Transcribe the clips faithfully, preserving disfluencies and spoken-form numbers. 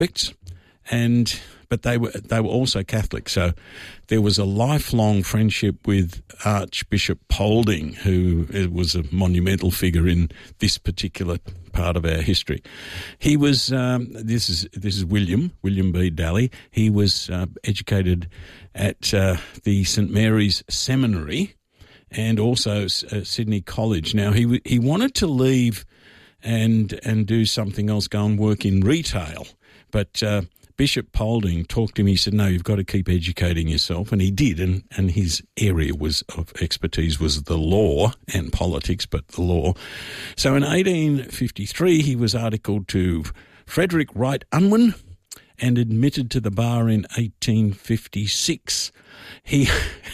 convicts, and but they were they were also Catholic. So there was a lifelong friendship with Archbishop Polding, who was a monumental figure in this particular part of our history. He was um, this is this is William William B. Daly. He was uh, educated at uh, the Saint Mary's Seminary and also uh, Sydney College. Now he he wanted to leave and and do something else, go and work in retail, but uh, Bishop Polding talked to him. He said, no, you've got to keep educating yourself. And he did. And, and his area was of expertise was the law and politics, but the law. So in eighteen fifty-three, he was articled to Frederick Wright Unwin and admitted to the bar in eighteen fifty-six. He,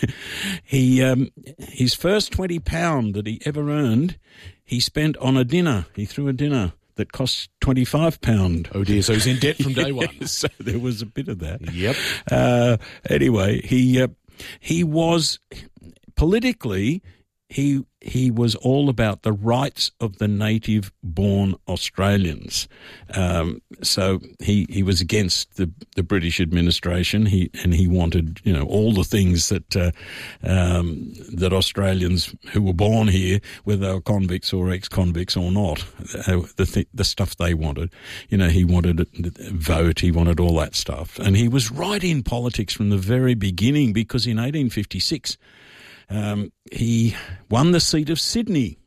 he, um, his first twenty pound that he ever earned, he spent on a dinner. He threw a dinner that cost twenty-five pounds. Oh dear, so he's in debt from day yes, one. So there was a bit of that. Yep. Uh, anyway, he uh, he was politically he he was all about the rights of the native-born Australians. Um, so he, he was against the, the British administration. He and he wanted, you know, all the things that uh, um, that Australians who were born here, whether they were convicts or ex-convicts or not, uh, the th- the stuff they wanted. You know, he wanted a vote. He wanted all that stuff, and he was right in politics from the very beginning, because in eighteen fifty-six. Um, he won the seat of Sydney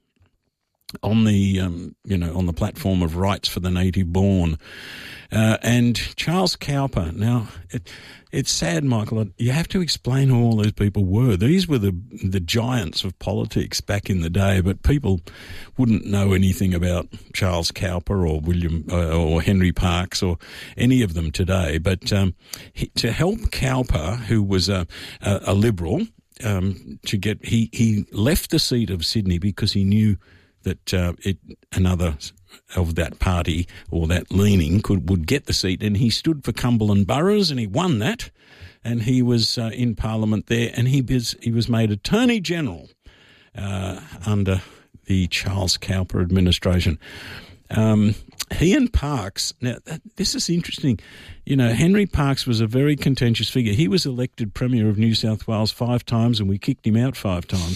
on the, um, you know, on the platform of rights for the native born. Uh, and Charles Cowper, now, it, it's sad, Michael, you have to explain who all these people were. These were the the giants of politics back in the day, but people wouldn't know anything about Charles Cowper or William uh, or Henry Parkes or any of them today. But um, he, to help Cowper, who was a, a, a Liberal, Um, to get he, he left the seat of Sydney because he knew that uh, it another of that party or that leaning could would get the seat, and he stood for Cumberland Boroughs and he won that, and he was uh, in Parliament there, and he was he was made Attorney General uh, under the Charles Cowper administration. Um, he and Parkes, now that, this is interesting, you know, Henry Parkes was a very contentious figure. He was elected Premier of New South Wales five times and we kicked him out five times.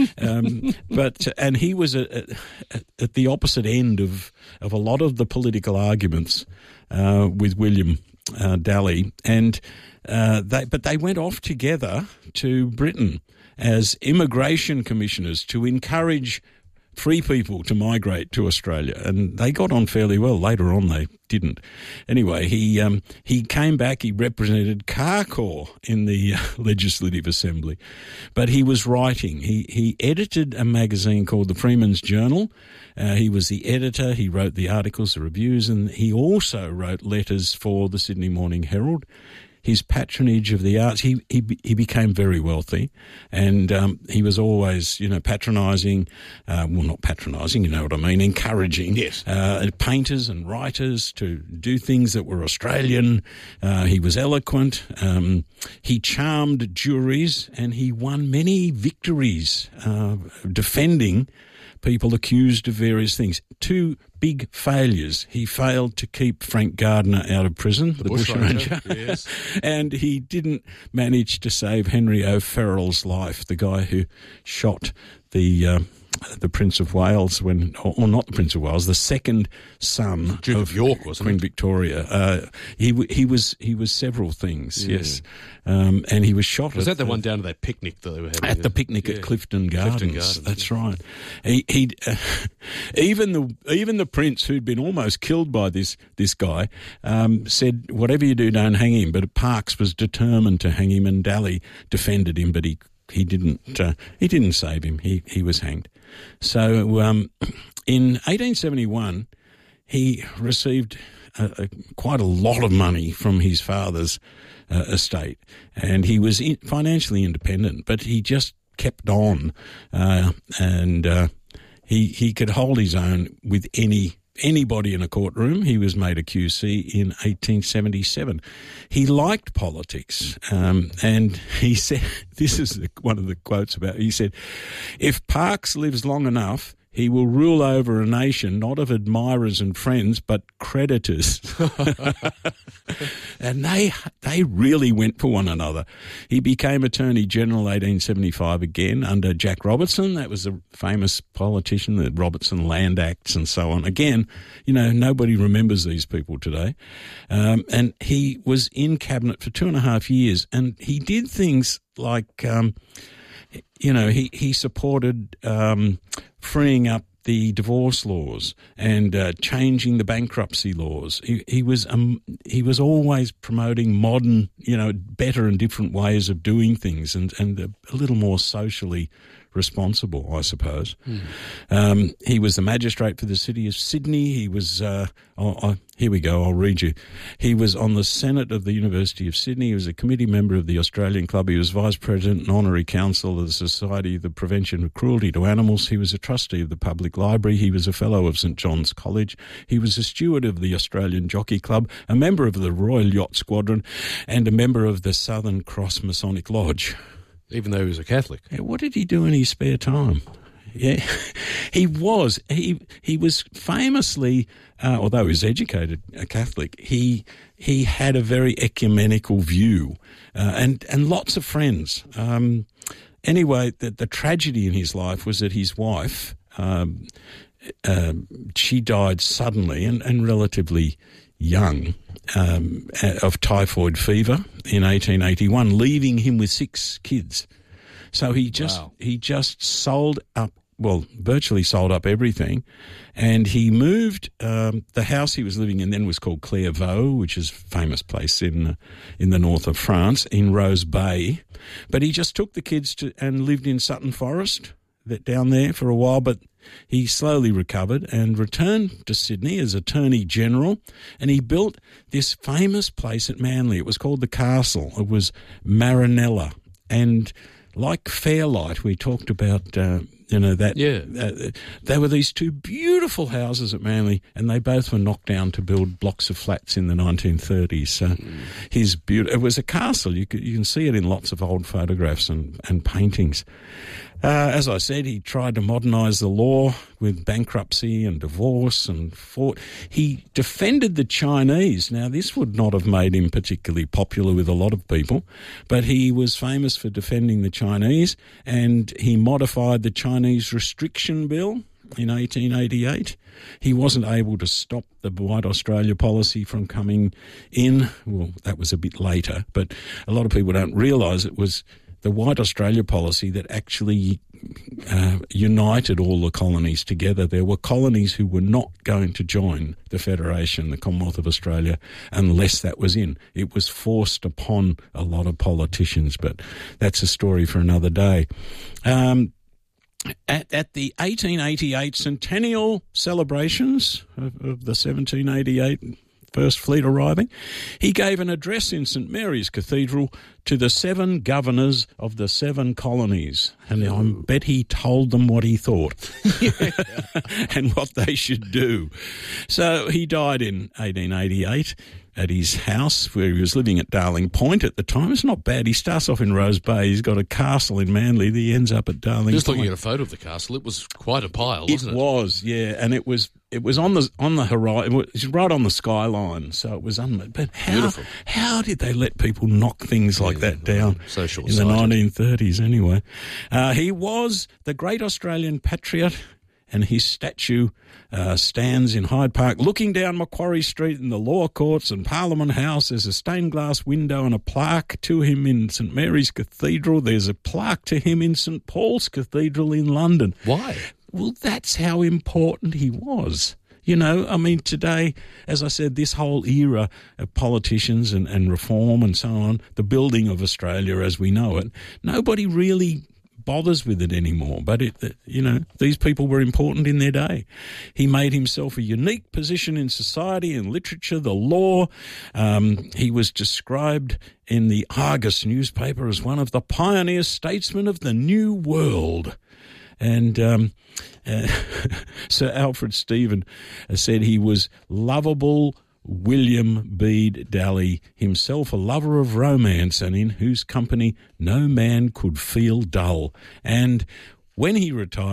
um, but and he was a, a, at the opposite end of, of a lot of the political arguments uh, with William uh, Daly. And uh, they, but they went off together to Britain as immigration commissioners to encourage free people to migrate to Australia, and they got on fairly well. Later on, they didn't. Anyway, he um, he came back. He represented Carcoar in the Legislative Assembly, but he was writing. He he edited a magazine called the Freeman's Journal. Uh, he was the editor. He wrote the articles, the reviews, and he also wrote letters for the Sydney Morning Herald. His patronage of the arts, he he he became very wealthy, and um, he was always, you know, patronising, uh, well, not patronising, you know what I mean, encouraging yes. uh, painters and writers to do things that were Australian. Uh, he was eloquent. Um, he charmed juries, and he won many victories uh, defending people accused of various things. Two big failures. He failed to keep Frank Gardner out of prison, the, the bushranger, bush yes. And he didn't manage to save Henry O'Farrell's life, the guy who shot the uh, the Prince of Wales, when, or, or not the Prince of Wales, the second son Duke of, of York, wasn't Queen it? Victoria. Uh, he he was he was several things, yeah. yes, um, and he was shot. Was at that the, the one down at that picnic that they were having? At the picnic yeah. at Clifton Gardens. Clifton Gardens. That's yeah. right. He he uh, even the even the Prince, who'd been almost killed by this this guy, um, said, "Whatever you do, don't hang him." But Parkes was determined to hang him, and Daly defended him, but he he didn't uh, he didn't save him. He he was hanged. So um, in eighteen seventy-one, he received a, a, quite a lot of money from his father's uh, estate, and he was in, financially independent, but he just kept on, uh, and uh, he he could hold his own with any anybody in a courtroom. He was made a Q C in eighteen seventy-seven. He liked politics, um, and he said, this is one of the quotes about, he said, if Parkes lives long enough, he will rule over a nation not of admirers and friends, but creditors. And they they really went for one another. He became Attorney General eighteen seventy-five again under Jack Robertson. That was a famous politician, the Robertson Land Acts and so on. Again, you know, nobody remembers these people today. Um, and he was in cabinet for two and a half years, and he did things like, um, you know, he, he supported um, freeing up the divorce laws and uh, changing the bankruptcy laws. He, he was um, he was always promoting modern, you know, better and different ways of doing things, and, and a, a little more socially responsible, I suppose. Mm. Um, he was the magistrate for the city of Sydney. He was, uh, oh, oh, here we go, I'll read you. He was on the Senate of the University of Sydney. He was a committee member of the Australian Club. He was vice president and honorary counsel of the Society of the Prevention of Cruelty to Animals. He was a trustee of the Public Library. He was a fellow of St John's College. He was a steward of the Australian Jockey Club, a member of the Royal Yacht Squadron, and a member of the Southern Cross Masonic Lodge. Even though he was a Catholic. Yeah, what did he do in his spare time? Yeah, he was. He he was famously, uh, although he was educated a Catholic, he he had a very ecumenical view, uh, and and lots of friends. Um, anyway, the, the tragedy in his life was that his wife, um, uh, she died suddenly and, and relatively young. Um, of typhoid fever in eighteen eighty-one, leaving him with six kids. So he just wow. he just sold up, well, virtually sold up everything, and he moved. Um, the house he was living in then was called Clairvaux, which is a famous place in uh, in the north of France, in Rose Bay. But he just took the kids to and lived in Sutton Forest, that down there for a while, but he slowly recovered and returned to Sydney as Attorney General, and he built this famous place at Manly. It was called the Castle. It was Marinella, and like Fairlight, we talked about, uh, you know, that yeah. uh, there were these two beautiful houses at Manly, and they both were knocked down to build blocks of flats in the nineteen thirties. So mm. his beauty, it was a castle. You could, you can see it in lots of old photographs and, and paintings. Uh, as I said, he tried to modernise the law with bankruptcy and divorce and fought. He defended the Chinese. Now, this would not have made him particularly popular with a lot of people, but he was famous for defending the Chinese, and he modified the Chinese restriction bill in eighteen eighty-eight. He wasn't able to stop the White Australia policy from coming in. Well, that was a bit later, but a lot of people don't realise it was the White Australia policy that actually uh, united all the colonies together. There were colonies who were not going to join the Federation, the Commonwealth of Australia, unless that was in. It was forced upon a lot of politicians, but that's a story for another day. Um, At, at the eighteen eighty-eight centennial celebrations of, of the seventeen eighty-eight First Fleet arriving, he gave an address in St Mary's Cathedral to the seven governors of the seven colonies, and I bet he told them what he thought and what they should do. So he died in eighteen eighty-eight at his house where he was living at Darling Point at the time. It's not bad. He starts off in Rose Bay. He's got a castle in Manly. He ends up at Darling Just Point. Just looking at a photo of the castle, it was quite a pile, wasn't it? It was, yeah, and it was it was on the on the horizon. It was right on the skyline, so it was un- But how Beautiful. how did they let people knock things like yeah, that down so in the nineteen thirties? Anyway, uh, he was the great Australian patriot, and his statue uh, stands in Hyde Park, looking down Macquarie Street in the Law Courts and Parliament House. There's a stained glass window and a plaque to him in St Mary's Cathedral. There's a plaque to him in St Paul's Cathedral in London. Why? Well, that's how important he was. You know, I mean, today, as I said, this whole era of politicians and, and reform and so on, the building of Australia as we know it, nobody really bothers with it anymore. But, it, you know, these people were important in their day. He made himself a unique position in society and literature, the law. Um, he was described in the Argus newspaper as one of the pioneer statesmen of the New World. And um, uh, Sir Alfred Stephen said he was lovable William Bede Dally, himself a lover of romance and in whose company no man could feel dull. And when he retired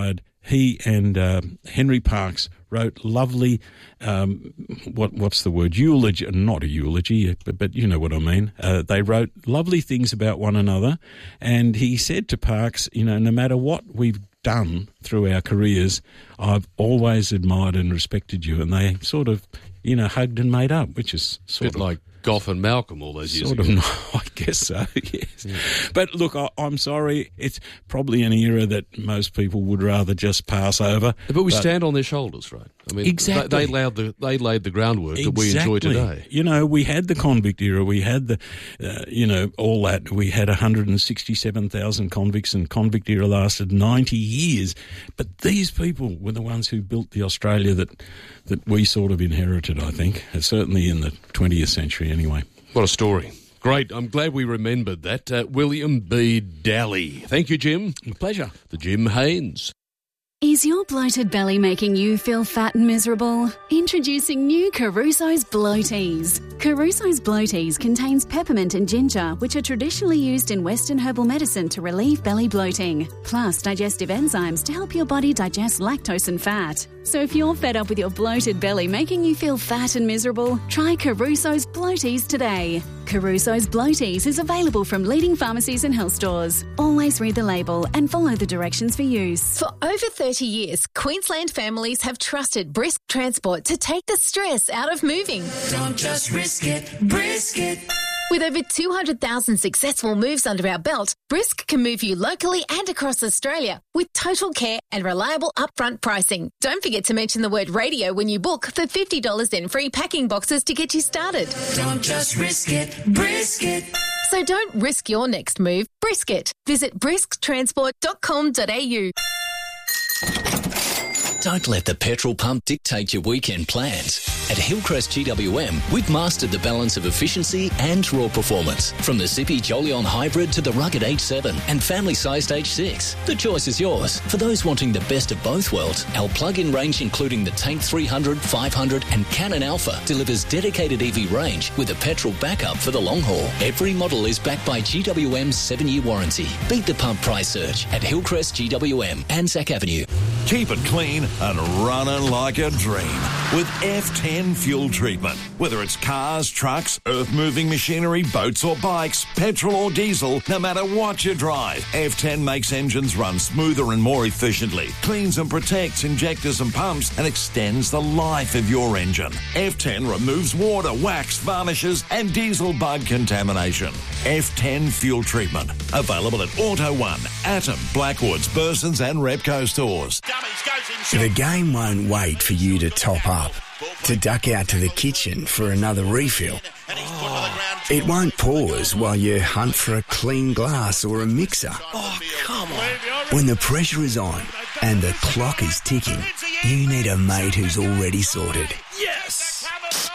he and uh, Henry Parkes wrote lovely, um, what what's the word, eulogy, not a eulogy, but, but you know what I mean. Uh, they wrote lovely things about one another, and he said to Parkes, you know, no matter what we've done through our careers, I've always admired and respected you. And they sort of, you know, hugged and made up, which is sort Bit of like Gough and Malcolm all those years sort ago. of, I guess so, yes. Yeah. But look, I, I'm sorry, it's probably an era that most people would rather just pass over. But we but stand on their shoulders, right? I mean, exactly. they, they, laid the, they laid the groundwork exactly. that we enjoy today. You know, we had the convict era, we had the, uh, you know, all that. We had one hundred sixty-seven thousand convicts, and convict era lasted ninety years. But these people were the ones who built the Australia that, that we sort of inherited, I think, certainly in the twentieth century anyway. What a story. Great. I'm glad we remembered that. Uh, William B. Daly. Thank you, Jim. A pleasure. The Jim Haynes. Is your bloated belly making you feel fat and miserable? Introducing new Caruso's Bloaties. Caruso's Bloaties contains peppermint and ginger, which are traditionally used in Western herbal medicine to relieve belly bloating, plus digestive enzymes to help your body digest lactose and fat. So if you're fed up with your bloated belly making you feel fat and miserable, try Caruso's Bloaties today. Caruso's Bloaties is available from leading pharmacies and health stores. Always read the label and follow the directions for use. For over thirty years, Queensland families have trusted Brisk Transport to take the stress out of moving. Don't just risk it, brisk it. With over two hundred thousand successful moves under our belt, Brisk can move you locally and across Australia with total care and reliable upfront pricing. Don't forget to mention the word radio when you book for fifty dollars in free packing boxes to get you started. Don't just risk it, brisk it. So don't risk your next move, brisk it. Visit brisk transport dot com dot a u. Don't let the petrol pump dictate your weekend plans. At Hillcrest G W M, we've mastered the balance of efficiency and raw performance. From the zippy Jolion Hybrid to the rugged H seven and family-sized H six. The choice is yours. For those wanting the best of both worlds, our plug-in range including the Tank three hundred, five hundred and Cannon Alpha delivers dedicated E V range with a petrol backup for the long haul. Every model is backed by G W M's seven-year warranty. Beat the pump price surge at Hillcrest G W M, Anzac Avenue. Keep it clean and running like a dream with F ten fuel treatment. Whether it's cars, trucks, earth-moving machinery, boats or bikes, petrol or diesel, no matter what you drive, F ten makes engines run smoother and more efficiently, cleans and protects injectors and pumps, and extends the life of your engine. F ten removes water, wax, varnishes and diesel bug contamination. F ten fuel treatment. Available at Auto One, Atom, Blackwoods, Burson's and Repco stores. The game won't wait for you to top up, to duck out to the kitchen for another refill. Oh. It won't pause while you hunt for a clean glass or a mixer. Oh, come on. When the pressure is on and the clock is ticking, you need a mate who's already sorted. Yes!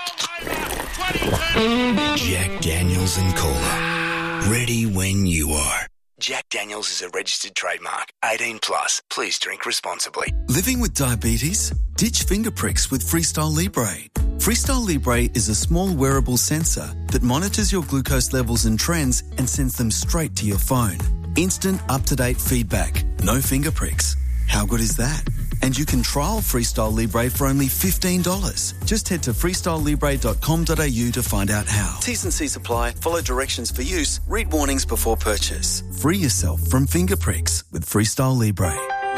Jack Daniels and Cola. Ready when you are. Jack Daniels is a registered trademark. eighteen plus. Please drink responsibly. Living with diabetes? Ditch finger pricks with Freestyle Libre. Freestyle Libre is a small wearable sensor that monitors your glucose levels and trends and sends them straight to your phone. Instant, up-to-date feedback. No finger pricks. How good is that? And you can trial Freestyle Libre for only fifteen dollars. Just head to freestyle libre dot com dot a u to find out how. T's and C's apply. Follow directions for use. Read warnings before purchase. Free yourself from finger pricks with Freestyle Libre.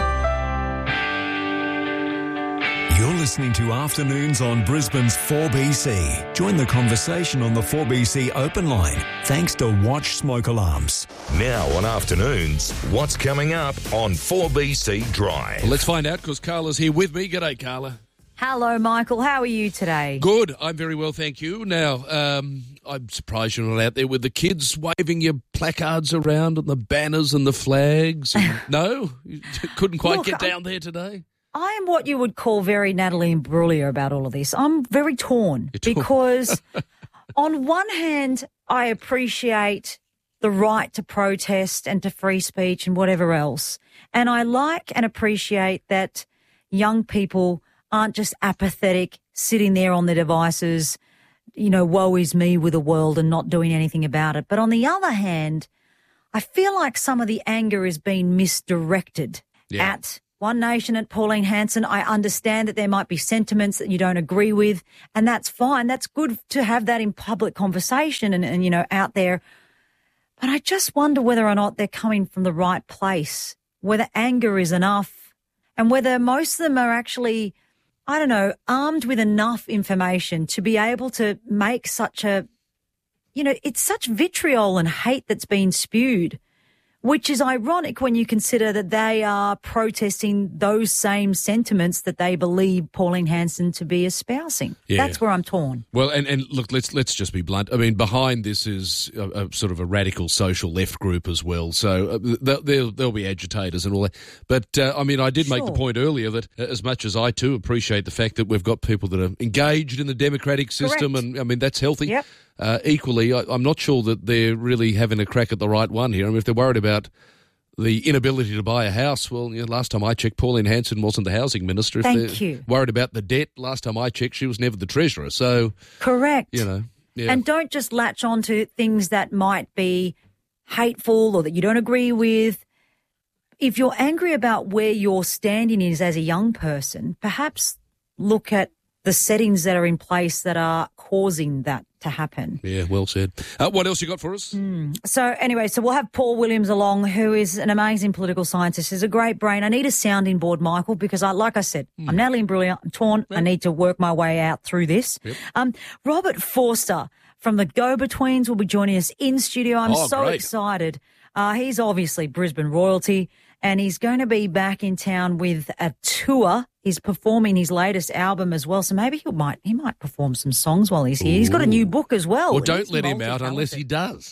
You're listening to Afternoons on Brisbane's four B C. Join the conversation on the four B C open line, thanks to Watch Smoke Alarms. Now on Afternoons, what's coming up on four B C Drive? Well, let's find out because Carla's here with me. G'day, Carla. Hello, Michael. How are you today? Good. I'm very well, thank you. Now, um, I'm surprised you're not out there with the kids waving your placards around and the banners and the flags. And, no? You couldn't quite Look, get down I'm, there today? I am what you would call very Natalie Imbruglia about all of this. I'm very torn, torn. because on one hand, I appreciate the right to protest and to free speech and whatever else. And I like and appreciate that young people aren't just apathetic, sitting there on their devices, you know, woe is me with the world and not doing anything about it. But on the other hand, I feel like some of the anger is being misdirected yeah. at One Nation and Pauline Hanson. I understand that there might be sentiments that you don't agree with, and that's fine. That's good to have that in public conversation and, and you know, out there. But I just wonder whether or not they're coming from the right place, whether anger is enough, and whether most of them are actually, I don't know, armed with enough information to be able to make such a, you know, it's such vitriol and hate that's been spewed, which is ironic when you consider that they are protesting those same sentiments that they believe Pauline Hanson to be espousing. Yeah. That's where I'm torn. Well, and, and look, let's let's just be blunt. I mean, behind this is a, a sort of a radical social left group as well. So uh, there, there'll, there'll be agitators and all that. But, uh, I mean, I did make Sure. the point earlier that uh, as much as I, too, appreciate the fact that we've got people that are engaged in the democratic system, Correct. and, I mean, that's healthy. Yep. Uh, equally, I, I'm not sure that they're really having a crack at the right one here. I mean, if they're worried about the inability to buy a house, well, you know, last time I checked, Pauline Hanson wasn't the housing minister. If Thank they're you. worried about the debt, last time I checked, she was never the treasurer. So, Correct. you know, yeah. And don't just latch on to things that might be hateful or that you don't agree with. If you're angry about where your standing is as a young person, perhaps look at the settings that are in place that are causing that to happen. Yeah, well said. Uh, what else you got for us? Mm. So anyway, so we'll have Paul Williams along, who is an amazing political scientist. He's a great brain. I need a sounding board, Michael, because I, like I said, mm. I'm Natalie Imbruglia. I'm torn. Yep. I need to work my way out through this. Yep. Um, Robert Forster from the Go-Betweens will be joining us in studio. I'm oh, so great. excited. Uh, he's obviously Brisbane royalty, and he's going to be back in town with a tour. He's performing his latest album as well, so maybe he might he might perform some songs while he's here. Ooh. He's got a new book as well. Well, don't let him out unless he does.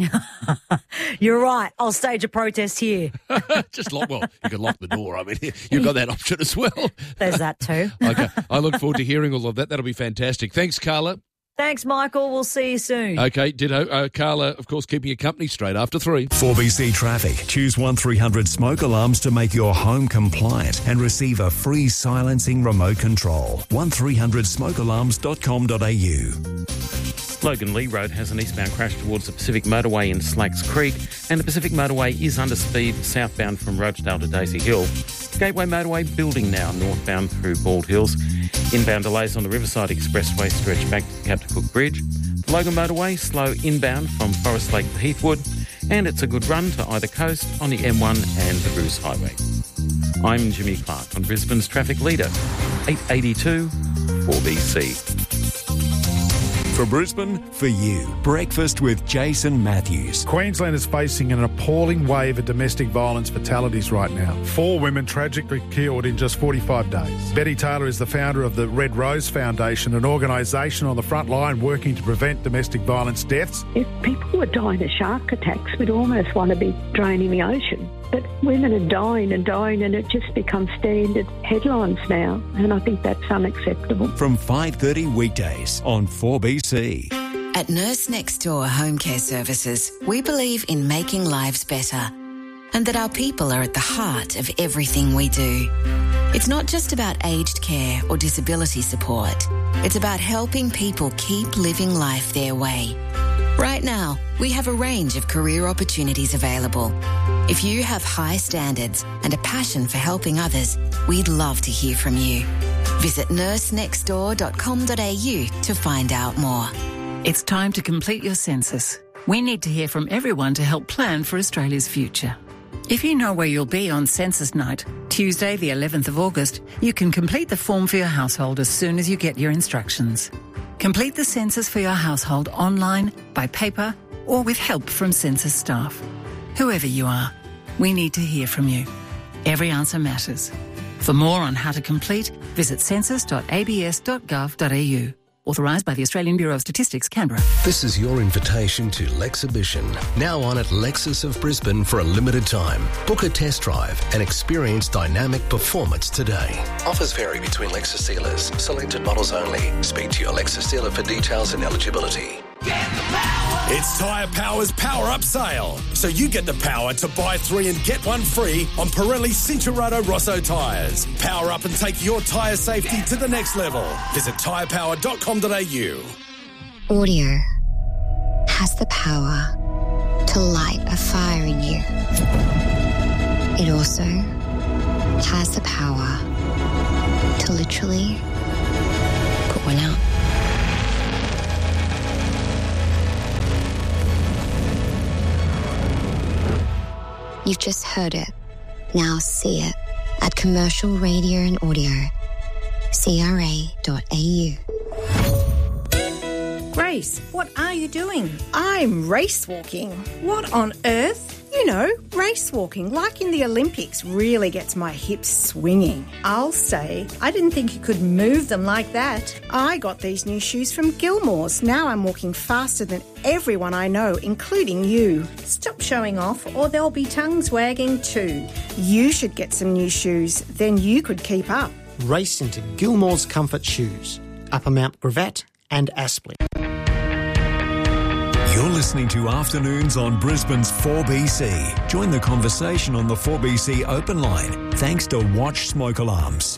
You're right. I'll stage a protest here. Just lock, well, you can lock the door. I mean, you've got that option as well. There's that too. Okay. I look forward to hearing all of that. That'll be fantastic. Thanks, Carla. Thanks, Michael. We'll see you soon. Okay, ditto. Uh, Carla, of course, keeping you company straight after three. four B C Traffic. Choose one three hundred smoke alarms to make your home compliant and receive a free silencing remote control. one three hundred smoke alarms dot com dot a u. Logan Lee Road has an eastbound crash towards the Pacific Motorway in Slacks Creek, and the Pacific Motorway is under speed southbound from Rochedale to Daisy Hill. Gateway Motorway building now northbound through Bald Hills. Inbound delays on the Riverside Expressway stretch back to the Captain Cook Bridge. The Logan Motorway slow inbound from Forest Lake to Heathwood, and it's a good run to either coast on the M one and the Bruce Highway. I'm Jimmy Clark on Brisbane's Traffic Leader, eight eighty-two four B C. For Brisbane, for you. Breakfast with Jason Matthews. Queensland is facing an appalling wave of domestic violence fatalities right now. Four women tragically killed in just forty-five days. Betty Taylor is the founder of the Red Rose Foundation, an organisation on the front line working to prevent domestic violence deaths. If people were dying of shark attacks, we'd almost want to be draining the ocean. But women are dying and dying, and it just becomes standard headlines now, and I think that's unacceptable. From five thirty weekdays on four B C. At Nurse Next Door Home Care Services, we believe in making lives better, and that our people are at the heart of everything we do. It's not just about aged care or disability support. It's about helping people keep living life their way. Right now, we have a range of career opportunities available. If you have high standards and a passion for helping others, we'd love to hear from you. Visit nurse next door dot com dot a u to find out more. It's time to complete your census. We need to hear from everyone to help plan for Australia's future. If you know where you'll be on census night, Tuesday the eleventh of August, you can complete the form for your household as soon as you get your instructions. Complete the census for your household online, by paper, or with help from census staff. Whoever you are, we need to hear from you. Every answer matters. For more on how to complete, visit census dot a b s dot gov dot a u. Authorised by the Australian Bureau of Statistics, Canberra. This is your invitation to Lexhibition, now on at Lexus of Brisbane for a limited time. Book a test drive and experience dynamic performance today. Offers vary between Lexus dealers. Selected models only. Speak to your Lexus dealer for details and eligibility. It's Tyre Power's Power Up Sale. So you get the power to buy three and get one free on Pirelli Cinturado Rosso tyres. Power up and take your tyre safety to the next level. Visit tyre power dot com dot a u. Audio has the power to light a fire in you. It also has the power to literally put one out. You've just heard it. Now see it at Commercial Radio and Audio. C R A dot A U. Grace, what are you doing? I'm race walking. What on earth? You know, race walking, like in the Olympics, really gets my hips swinging. I'll say, I didn't think you could move them like that. I got these new shoes from Gilmore's. Now I'm walking faster than everyone I know, including you. Stop showing off or there'll be tongues wagging too. You should get some new shoes, then you could keep up. Race into Gilmore's Comfort Shoes, Upper Mount Gravatt and Aspley. You're listening to Afternoons on Brisbane's four B C. Join the conversation on the four B C open line thanks to Watch Smoke Alarms.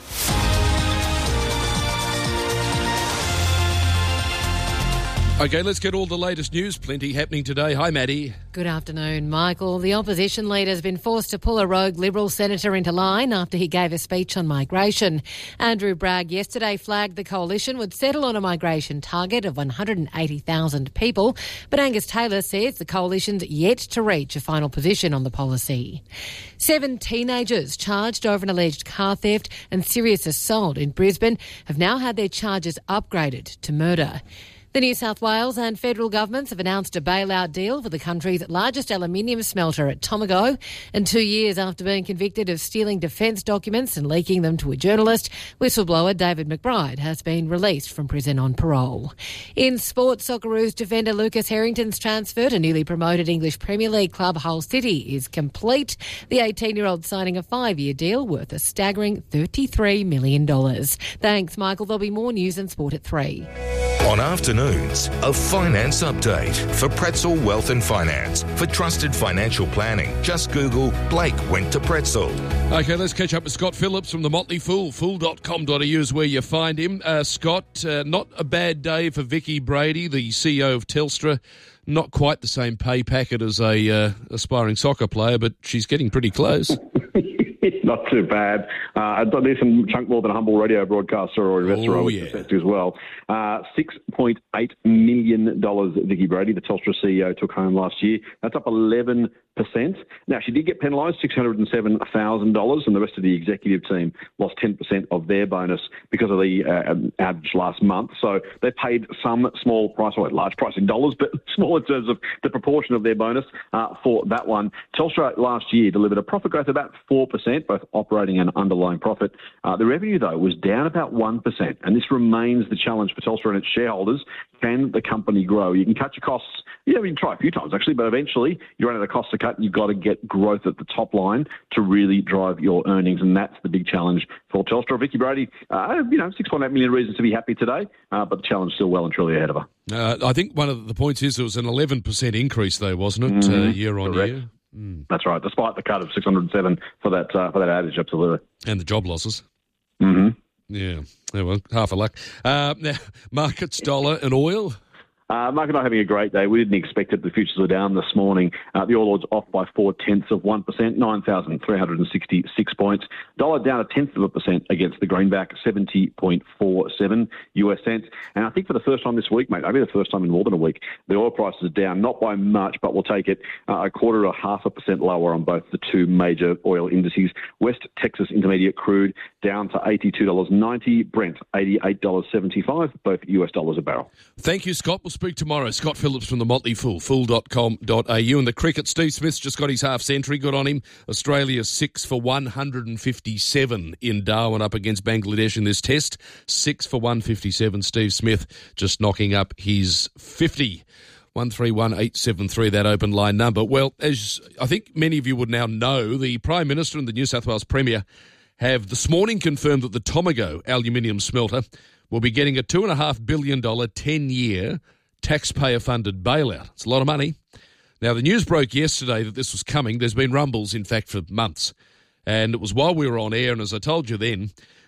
Okay, let's get all the latest news. Plenty happening today. Hi, Maddie. Good afternoon, Michael. The opposition leader has been forced to pull a rogue Liberal senator into line after he gave a speech on migration. Andrew Bragg yesterday flagged the coalition would settle on a migration target of one hundred eighty thousand people, but Angus Taylor says the coalition's yet to reach a final position on the policy. Seven teenagers charged over an alleged car theft and serious assault in Brisbane have now had their charges upgraded to murder. The New South Wales and federal governments have announced a bailout deal for the country's largest aluminium smelter at Tomago. And two years after being convicted of stealing defence documents and leaking them to a journalist, whistleblower David McBride has been released from prison on parole. In sport, Socceroos defender Lucas Harrington's transfer to newly promoted English Premier League club Hull City is complete. The eighteen-year-old signing a five-year deal worth a staggering thirty-three million dollars. Thanks, Michael. There'll be more news and sport at three. On Afternoons, a finance update for Pretzel Wealth and Finance. For trusted financial planning, just Google Blake went to Pretzel. Okay, let's catch up with Scott Phillips from the Motley Fool. fool dot com dot a u is where you find him. Uh, Scott, uh, not a bad day for Vicky Brady, the C E O of Telstra. Not quite the same pay packet as a uh, aspiring soccer player, but she's getting pretty close. It's not too bad. Uh, there's some chunk more than a humble radio broadcaster or investor oh, I yeah. suspect as well. Uh, six point eight million dollars Vicky Brady, the Telstra C E O, took home last year. That's up eleven percent. Now, she did get penalised, six hundred seven thousand dollars, and the rest of the executive team lost ten percent of their bonus because of the uh, outage last month. So they paid some small price, or large price in dollars, but small in terms of the proportion of their bonus uh, for that one. Telstra last year delivered a profit growth of about four percent, both operating and underlying profit. Uh, the revenue, though, was down about one percent, and this remains the challenge for Telstra and its shareholders. Can the company grow? You can cut your costs. Yeah, you can try a few times, actually, but eventually you run out of costs to cut and you've got to get growth at the top line to really drive your earnings, and that's the big challenge for Telstra. Vicky Brady, uh, you know, six point eight million reasons to be happy today, uh, but the challenge is still well and truly ahead of her. Uh, I think one of the points is there was an eleven percent increase, though, wasn't it, Mm-hmm. uh, year on Correct. year? Mm. That's right, despite the cut of six hundred seven for that uh, for that outage, absolutely. And the job losses. Mm-hmm. Yeah, yeah well, half a luck. Uh, now, markets, dollar and oil. Uh, market not having a great day. We didn't expect it. The futures were down this morning. Uh, the All Ords off by four tenths of one percent, nine thousand three hundred sixty-six points. Dollar down a tenth of a percent against the greenback, seventy point four seven U S cents. And I think for the first time this week, mate, maybe the first time in more than a week, the oil price is down, not by much, but we'll take it uh, a quarter or half a percent lower on both the two major oil indices. West Texas Intermediate crude down to eighty-two dollars ninety, Brent eighty-eight dollars seventy-five, both U S dollars a barrel. Thank you, Scott. We'll speak tomorrow. Scott Phillips from the Motley Fool, fool dot com dot a u. And the cricket, Steve Smith's just got his half century. Good on him. Australia six for one hundred fifty-seven in Darwin up against Bangladesh in this test. Six for one fifty-seven. Steve Smith just knocking up his fifty. one three one eight seven three, that open line number. Well, as I think many of you would now know, the Prime Minister and the New South Wales Premier have this morning confirmed that the Tomago aluminium smelter will be getting a two point five billion dollars ten-year taxpayer-funded bailout. It's a lot of money. Now, the news broke yesterday that this was coming. There's been rumbles, in fact, for months. And it was while we were on air, and as I told you then,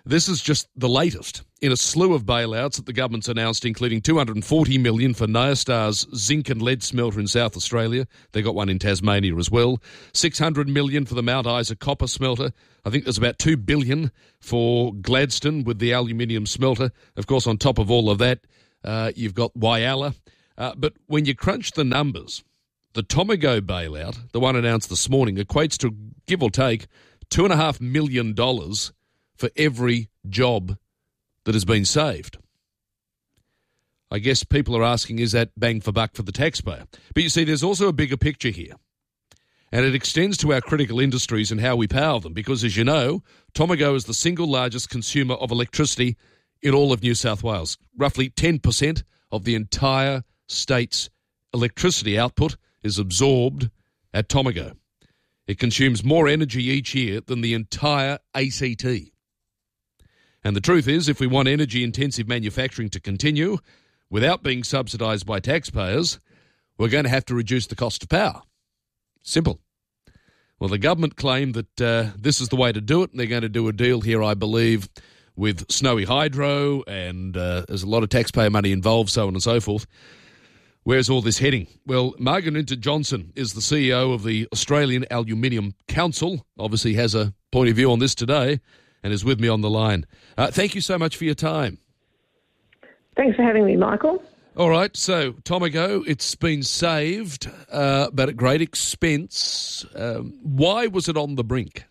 This is just the latest in a slew of bailouts that the government's announced, including two hundred forty million dollars for Nyastar's zinc and lead smelter in South Australia. They got one in Tasmania as well. six hundred million dollars for the Mount Isa copper smelter. I think there's about two billion dollars for Gladstone with the aluminium smelter. Of course, on top of all of that, uh, you've got Whyalla. Uh, but when you crunch the numbers, the Tomago bailout, the one announced this morning, equates to, give or take, two point five million dollars for every job that has been saved. I guess people are asking, is that bang for buck for the taxpayer? But you see, there's also a bigger picture here, and it extends to our critical industries and how we power them, because, as you know, Tomago is the single largest consumer of electricity in all of New South Wales. Roughly ten percent of the entire state's electricity output is absorbed at Tomago. It consumes more energy each year than the entire A C T. And the truth is, if we want energy-intensive manufacturing to continue without being subsidised by taxpayers, we're going to have to reduce the cost of power. Simple. Well, the government claim that uh, this is the way to do it, and they're going to do a deal here, I believe, with Snowy Hydro, and uh, there's a lot of taxpayer money involved, so on and so forth. Where's all this heading? Well, Margarita Johnson is the C E O of the Australian Aluminium Council, obviously has a point of view on this today, and is with me on the line. Uh, thank you so much for your time. Thanks for having me, Michael. All right, so Tomago, it's been saved, uh, but at great expense. Um, why was it on the brink?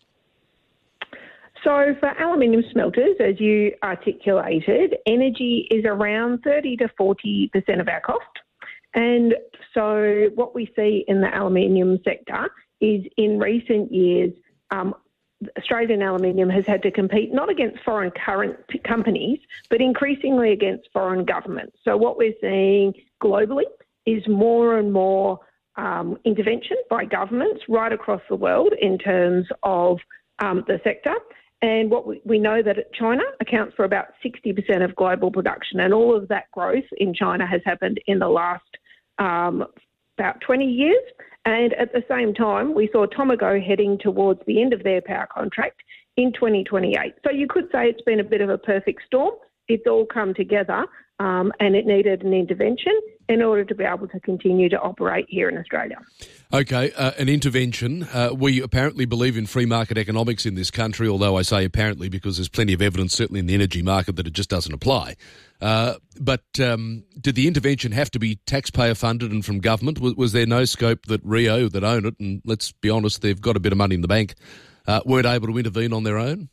So for aluminium smelters, as you articulated, energy is around thirty to forty percent of our cost. And so what we see in the aluminium sector is in recent years, um, Australian aluminium has had to compete not against foreign current companies, but increasingly against foreign governments. So what we're seeing globally is more and more um, intervention by governments right across the world in terms of um, the sector. And what we, we know that China accounts for about sixty percent of global production, and all of that growth in China has happened in the last um, about twenty years. And at the same time, we saw Tomago heading towards the end of their power contract in twenty twenty-eight. So you could say it's been a bit of a perfect storm. It's all come together, um, and it needed an intervention in order to be able to continue to operate here in Australia. Okay, uh, an intervention. Uh, we apparently believe in free market economics in this country, although I say apparently because there's plenty of evidence, certainly in the energy market, that it just doesn't apply. Uh, but um, did the intervention have to be taxpayer funded and from government? Was, was there no scope that Rio, that own it, and let's be honest, they've got a bit of money in the bank, uh, weren't able to intervene on their own?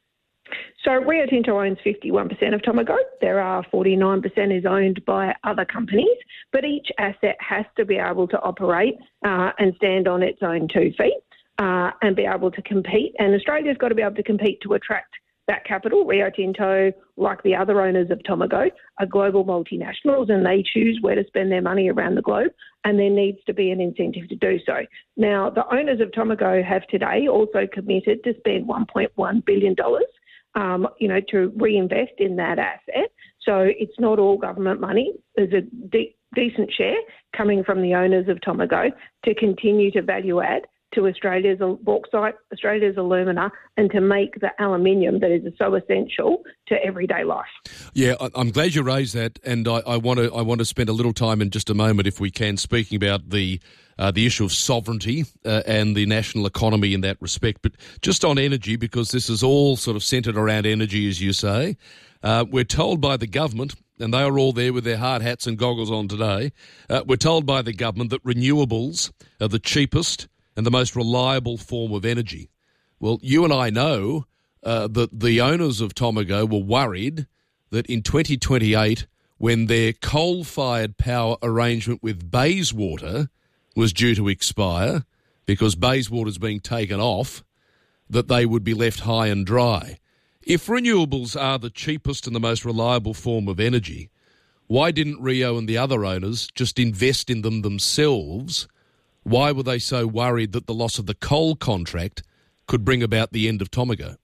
So Rio Tinto owns fifty-one percent of Tomago. There are forty-nine percent is owned by other companies, but each asset has to be able to operate uh, and stand on its own two feet uh, and be able to compete. And Australia's got to be able to compete to attract that capital. Rio Tinto, like the other owners of Tomago, are global multinationals, and they choose where to spend their money around the globe, and there needs to be an incentive to do so. Now, the owners of Tomago have today also committed to spend one point one billion dollars Um, you know, to reinvest in that asset. So it's not all government money. There's a de- decent share coming from the owners of Tomago to continue to value add to Australia's bauxite, Australia's alumina, and to make the aluminium that is so essential to everyday life. Yeah, I'm glad you raised that, and I, I want to I want to spend a little time in just a moment, if we can, speaking about the uh, the issue of sovereignty uh, and the national economy in that respect. But just on energy, because this is all sort of centred around energy, as you say, uh, we're told by the government, and they are all there with their hard hats and goggles on today, uh, we're told by the government that renewables are the cheapest and the most reliable form of energy. Well, you and I know uh, that the owners of Tomago were worried that in twenty twenty-eight, when their coal-fired power arrangement with Bayswater was due to expire, because Bayswater is being taken off, that they would be left high and dry. If renewables are the cheapest and the most reliable form of energy, why didn't Rio and the other owners just invest in them themselves? Why were they so worried that the loss of the coal contract could bring about the end of Tomago?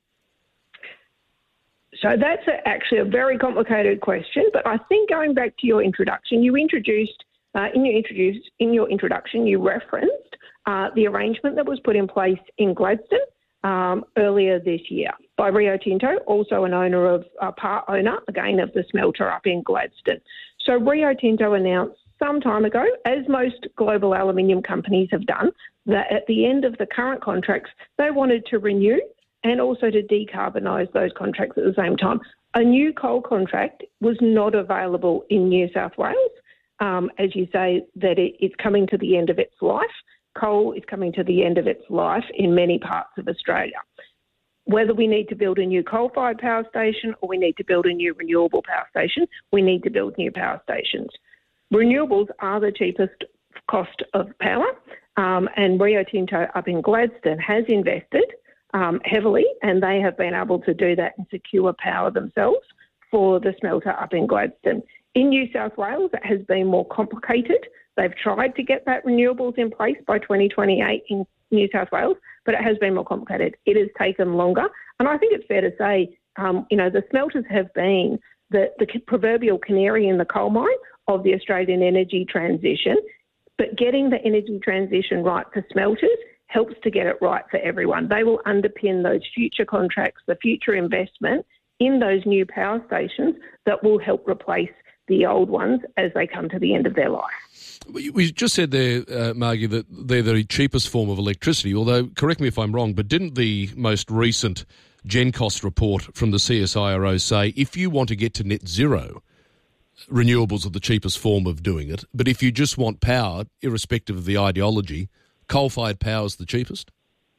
So that's a, actually a very complicated question, but I think going back to your introduction, you introduced uh, in your introduced in your introduction you referenced uh, the arrangement that was put in place in Gladstone um, earlier this year by Rio Tinto, also an owner of, uh, part owner, again, of the smelter up in Gladstone. So Rio Tinto announced some time ago, as most global aluminium companies have done, that at the end of the current contracts, they wanted to renew and also to decarbonise those contracts at the same time. A new coal contract was not available in New South Wales. Um, as you say, that it, it's coming to the end of its life. Coal is coming to the end of its life in many parts of Australia. Whether we need to build a new coal-fired power station or we need to build a new renewable power station, we need to build new power stations. Renewables are the cheapest cost of power, um, and Rio Tinto up in Gladstone has invested um, heavily, and they have been able to do that and secure power themselves for the smelter up in Gladstone. In New South Wales, it has been more complicated. They've tried to get that renewables in place by twenty twenty-eight in New South Wales, but it has been more complicated. It has taken longer. And I think it's fair to say, um, you know, the smelters have been the, the proverbial canary in the coal mine of the Australian energy transition. But getting the energy transition right for smelters helps to get it right for everyone. They will underpin those future contracts, the future investment in those new power stations that will help replace the old ones as they come to the end of their life. We just said there, uh, Margie, that they're the cheapest form of electricity, although, correct me if I'm wrong, but didn't the most recent GenCost report from the C S I R O say if you want to get to net zero, renewables are the cheapest form of doing it, but if you just want power, irrespective of the ideology, coal-fired power is the cheapest?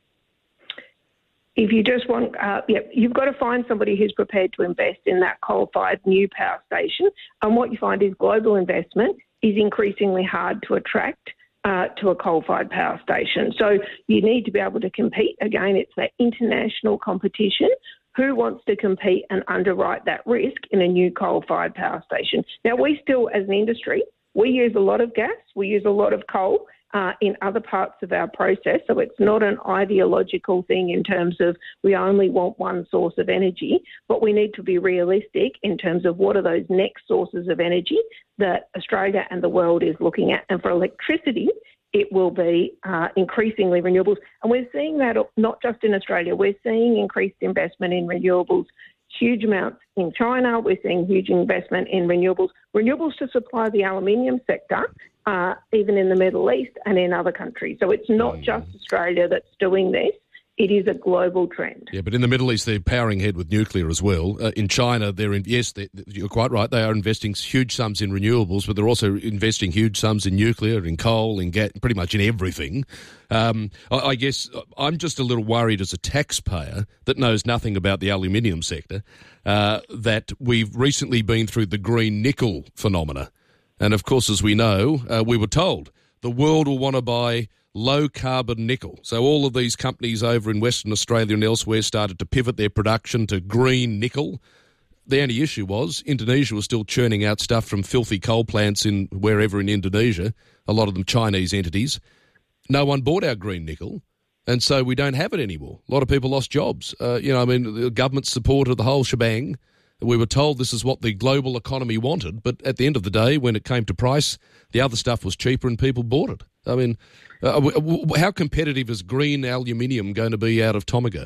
If you just want, uh, yeah, you've got to find somebody who's prepared to invest in that coal-fired new power station. And what you find is global investment is increasingly hard to attract uh, to a coal-fired power station. So you need to be able to compete. Again, it's that international competition. Who wants to compete and underwrite that risk in a new coal-fired power station? Now, we still, as an industry, we use a lot of gas, we use a lot of coal, Uh, in other parts of our process. So it's not an ideological thing in terms of we only want one source of energy, but we need to be realistic in terms of what are those next sources of energy that Australia and the world is looking at. And for electricity, it will be uh, increasingly renewables. And we're seeing that not just in Australia. We're seeing increased investment in renewables, huge amounts in China. We're seeing huge investment in renewables, renewables to supply the aluminium sector, uh, even in the Middle East and in other countries. So it's not just Australia that's doing this. It is a global trend. Yeah, but in the Middle East, they're powering ahead with nuclear as well. Uh, in China, they're in, yes, they're, you're quite right. They are investing huge sums in renewables, but they're also investing huge sums in nuclear, in coal, in gas, pretty much in everything. Um, I, I guess I'm just a little worried as a taxpayer that knows nothing about the aluminium sector, uh, that we've recently been through the green nickel phenomena. And of course, as we know, uh, we were told the world will want to buy low-carbon nickel. So all of these companies over in Western Australia and elsewhere started to pivot their production to green nickel. The only issue was Indonesia was still churning out stuff from filthy coal plants in wherever in Indonesia, a lot of them Chinese entities. No one bought our green nickel, and so we don't have it anymore. A lot of people lost jobs. Uh, you know, I mean, the government supported the whole shebang. We were told this is what the global economy wanted, but at the end of the day, when it came to price, the other stuff was cheaper and people bought it. I mean, uh, w- w- how competitive is green aluminium going to be out of Tomago?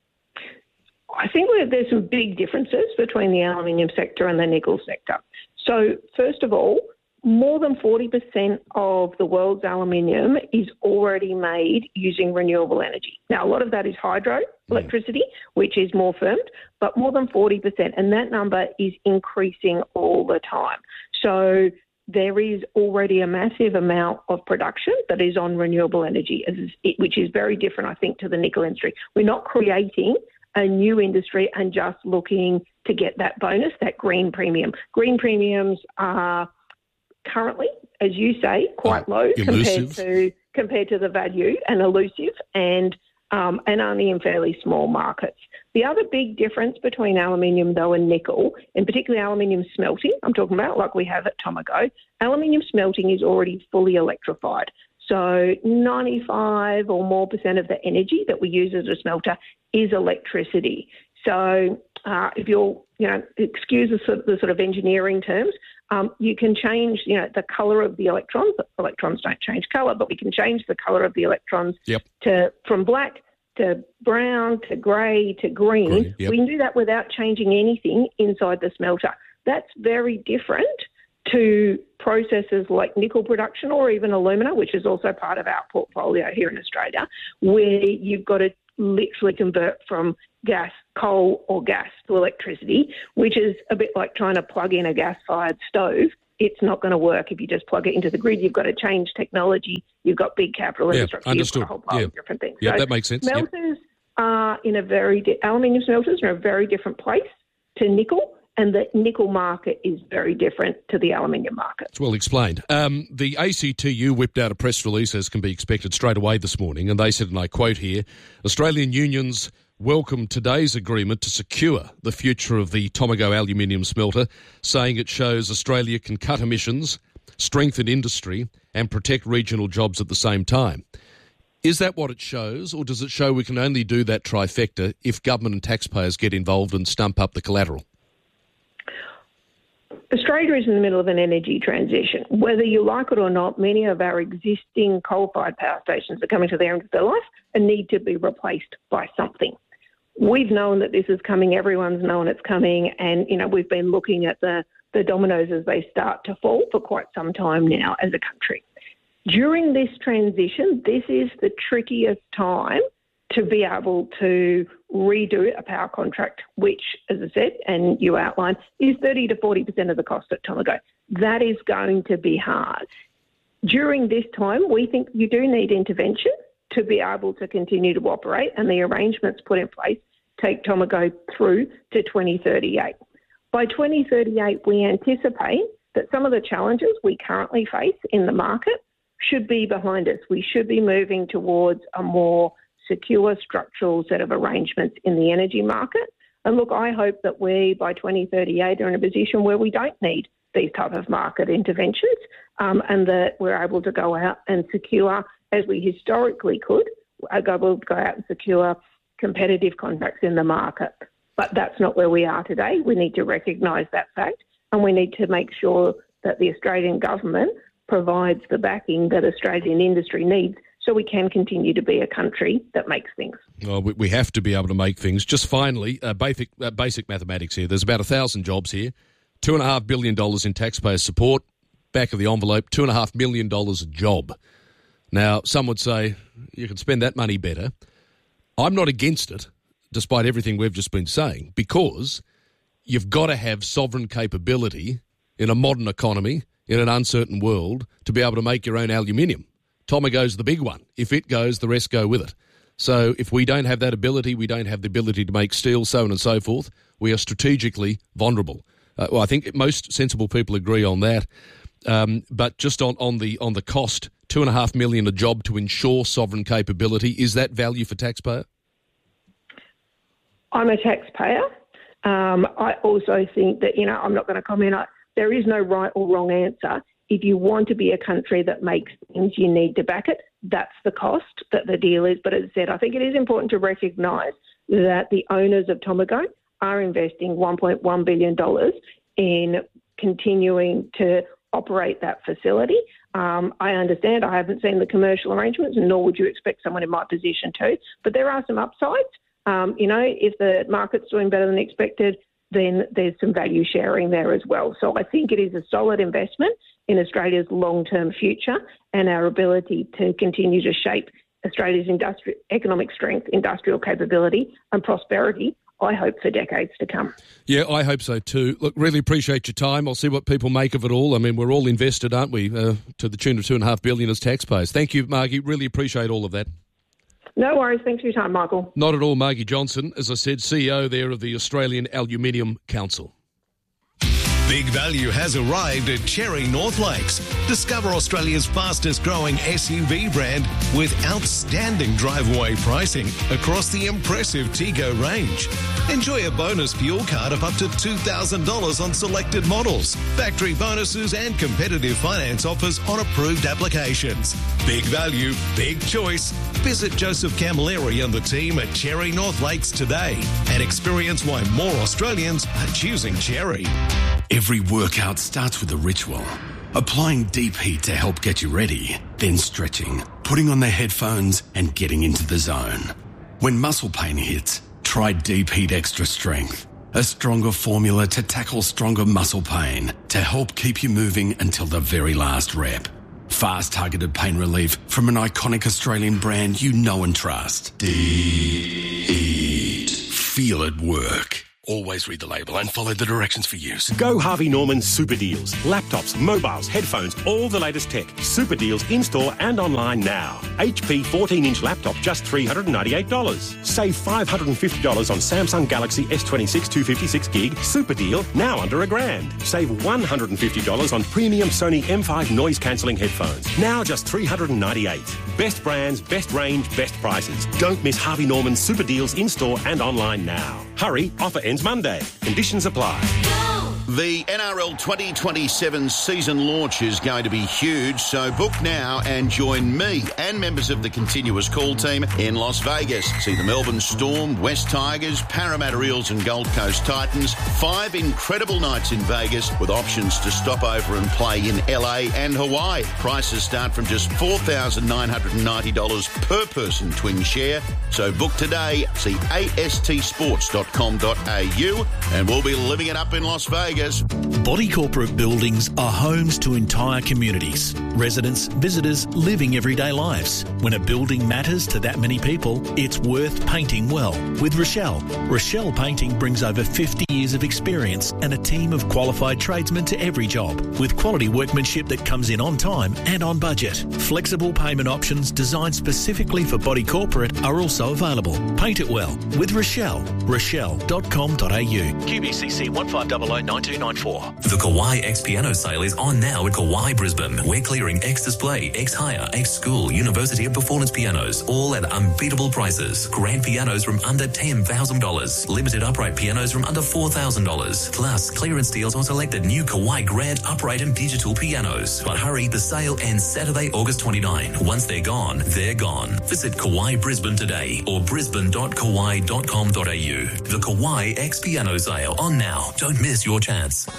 I think there's some big differences between the aluminium sector and the nickel sector. So, first of all, more than forty percent of the world's aluminium is already made using renewable energy. Now, a lot of that is hydro electricity, which is more firmed, but more than forty percent, and that number is increasing all the time. So there is already a massive amount of production that is on renewable energy, which is very different, I think, to the nickel industry. We're not creating a new industry and just looking to get that bonus, that green premium. Green premiums are currently, as you say, quite low compared to compared to the value, and elusive, and um, and only in fairly small markets. The other big difference between aluminium, though, and nickel, and particularly aluminium smelting, I'm talking about like we have at Tomago, aluminium smelting is already fully electrified. So ninety-five or more percent of the energy that we use as a smelter is electricity. So uh, if you'll, you know, excuse the sort of, the sort of engineering terms, um, you can change, you know, the colour of the electrons. Electrons don't change colour, but we can change the colour of the electrons yep. to from black to brown to grey to green, Green, yep. we can do that without changing anything inside the smelter. That's very different to processes like nickel production or even alumina, which is also part of our portfolio here in Australia, where you've got to literally convert from gas, coal or gas to electricity, which is a bit like trying to plug in a gas-fired stove. It's not going to work if you just plug it into the grid. You've got to change technology. You've got big capital Yeah, infrastructure. understood. You've got a whole pile Yeah. of different things. Yeah, So that makes sense. Yep. Smelters are in a very di- aluminium smelters are in a very different place to nickel, and the nickel market is very different to the aluminium market. It's well explained. Um, the A C T U whipped out a press release, as can be expected, straight away this morning, and they said, and I quote here, Australian unions welcome today's agreement to secure the future of the Tomago aluminium smelter, saying it shows Australia can cut emissions, strengthen industry and protect regional jobs at the same time. Is that what it shows, or does it show we can only do that trifecta if government and taxpayers get involved and stump up the collateral? Australia is in the middle of an energy transition. Whether you like it or not, many of our existing coal-fired power stations are coming to the end of their life and need to be replaced by something. We've known that this is coming. Everyone's known it's coming. And, you know, we've been looking at the, the dominoes as they start to fall for quite some time now as a country. During this transition, this is the trickiest time to be able to redo a power contract, which, as I said, and you outlined, is thirty to forty percent of the cost at Tomago. That is going to be hard. During this time, we think you do need intervention to be able to continue to operate, and the arrangements put in place take Tomago through to twenty thirty-eight. By twenty thirty-eight, we anticipate that some of the challenges we currently face in the market should be behind us. We should be moving towards a more secure structural set of arrangements in the energy market. And look, I hope that we, by twenty thirty-eight, are in a position where we don't need these type of market interventions um, and that we're able to go out and secure, as we historically could, able to go out and secure competitive contracts in the market. But that's not where we are today. We need to recognise that fact, and we need to make sure that the Australian government provides the backing that Australian industry needs so we can continue to be a country that makes things. Well, we, we have to be able to make things. Just finally, uh, basic, uh, basic mathematics here. There's about one thousand jobs here, two point five billion dollars in taxpayer support, back of the envelope, two point five million dollars a job. Now, some would say you can spend that money better. I'm not against it, despite everything we've just been saying, because you've got to have sovereign capability in a modern economy, in an uncertain world, to be able to make your own aluminium. Tomago's the big one. If it goes, the rest go with it. So if we don't have that ability, we don't have the ability to make steel, so on and so forth, we are strategically vulnerable. Uh, well, I think most sensible people agree on that. Um, but just on, on the on the cost, two and a half million a job to ensure sovereign capability, is that value for taxpayer? I'm a taxpayer. Um, I also think that, you know, I'm not going to comment on, there is no right or wrong answer. If you want to be a country that makes things, you need to back it. That's the cost that the deal is. But as I said, I think it is important to recognise that the owners of Tomago are investing one point one billion dollars in continuing to operate that facility. Um, I understand, I haven't seen the commercial arrangements, nor would you expect someone in my position to, but there are some upsides. Um, you know, if the market's doing better than expected, then there's some value sharing there as well. So I think it is a solid investment in Australia's long-term future and our ability to continue to shape Australia's industri- economic strength, industrial capability and prosperity, I hope, for decades to come. Yeah, I hope so too. Look, really appreciate your time. I'll see what people make of it all. I mean, we're all invested, aren't we, uh, to the tune of two and a half billion as taxpayers. Thank you, Margie. Really appreciate all of that. No worries. Thanks for your time, Michael. Not at all. Margie Johnson, as I said, C E O there of the Australian Aluminium Council. Big value has arrived at Cherry North Lakes. Discover Australia's fastest growing S U V brand with outstanding drive-away pricing across the impressive Tego range. Enjoy a bonus fuel card of up to two thousand dollars on selected models, factory bonuses and competitive finance offers on approved applications. Big value, big choice. Visit Joseph Camilleri and the team at Cherry North Lakes today and experience why more Australians are choosing Cherry. Every workout starts with a ritual. Applying deep heat to help get you ready, then stretching, putting on the headphones and getting into the zone. When muscle pain hits, try Deep Heat Extra Strength, a stronger formula to tackle stronger muscle pain to help keep you moving until the very last rep. Fast targeted pain relief from an iconic Australian brand you know and trust. Deep Heat. Feel it work. Always read the label and follow the directions for use. Go Harvey Norman Super Deals. Laptops, mobiles, headphones, all the latest tech. Super Deals in-store and online now. H P fourteen-inch laptop, just three hundred ninety-eight dollars. Save five hundred fifty dollars on Samsung Galaxy S twenty-six two fifty-six gig. Super deal, now under a grand. Save one hundred fifty dollars on premium Sony M five noise-cancelling headphones. Now just three hundred ninety-eight dollars. Best brands, best range, best prices. Don't miss Harvey Norman Super Deals in-store and online now. Hurry, offer ends Monday. Conditions apply. The N R L twenty twenty-seven season launch is going to be huge, so book now and join me and members of the Continuous Call team in Las Vegas. See the Melbourne Storm, West Tigers, Parramatta Eels and Gold Coast Titans. Five incredible nights in Vegas with options to stop over and play in L A and Hawaii. Prices start from just four thousand nine hundred ninety dollars per person twin share. So book today. See A S T sports dot com dot A U and we'll be living it up in Las Vegas. Body Corporate buildings are homes to entire communities. Residents, visitors, living everyday lives. When a building matters to that many people, it's worth painting well. With Rochelle. Rochelle Painting brings over fifty years of experience and a team of qualified tradesmen to every job, with quality workmanship that comes in on time and on budget. Flexible payment options designed specifically for Body Corporate are also available. Paint it well with Rochelle. Rochelle dot com dot A U. Q B C C one five zero zero nine two nine four. The Kauai X Piano sale is on now at Kauai Brisbane. We're clearing X Display, X Hire, X School, University of Performance pianos, all at unbeatable prices. Grand pianos from under ten thousand dollars. Limited upright pianos from under four thousand dollars. Plus, clearance deals on selected new Kauai Grand upright and digital pianos. But hurry, the sale ends Saturday, August twenty-ninth. Once they're gone, they're gone. Visit Kauai Brisbane today or brisbane dot kauai dot com dot A U. The Kauai X Piano sale on now. Don't miss your chance.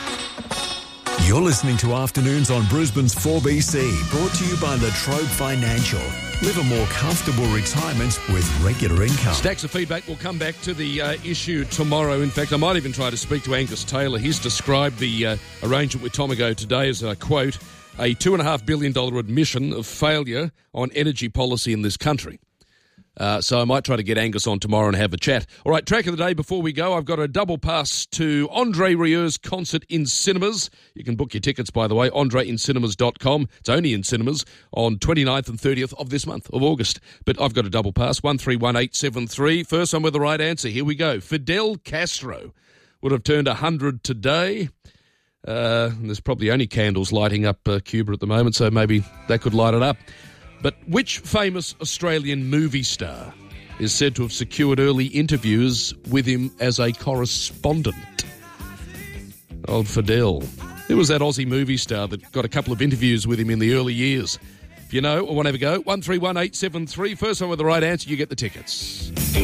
You're listening to Afternoons on Brisbane's four B C, brought to you by Latrobe Financial. Live a more comfortable retirement with regular income. Stacks of feedback. We'll come back to the uh, issue tomorrow. In fact, I might even try to speak to Angus Taylor. He's described the uh, arrangement with Tomago today as, a quote, a two point five billion dollars admission of failure on energy policy in this country. Uh, so I might try to get Angus on tomorrow and have a chat. All right, track of the day before we go. I've got a double pass to Andre Rieu's concert in cinemas. You can book your tickets, by the way, andre in cinemas dot com. It's only in cinemas on twenty-ninth and thirtieth of this month, of August. But I've got a double pass, one three one eight seven three. First one with the right answer. Here we go. Fidel Castro would have turned one hundred today. Uh, and there's probably only candles lighting up uh, Cuba at the moment, so maybe that could light it up. But which famous Australian movie star is said to have secured early interviews with him as a correspondent? Old Fidel. Who was that Aussie movie star that got a couple of interviews with him in the early years? If you know or want to have a go, one three one eight seven three. First one with the right answer, you get the tickets.